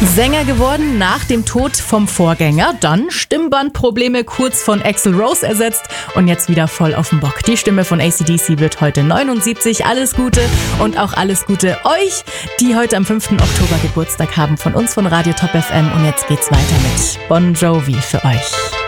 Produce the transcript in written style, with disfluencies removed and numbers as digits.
Sänger geworden nach dem Tod vom Vorgänger, dann Stimmbandprobleme kurz von Axl Rose ersetzt und jetzt wieder voll auf den Bock. Die Stimme von AC/DC wird heute 79. Alles Gute und auch alles Gute euch, die heute am 5. Oktober Geburtstag haben, von uns von Radio Top FM. Und jetzt geht's weiter mit Bon Jovi für euch.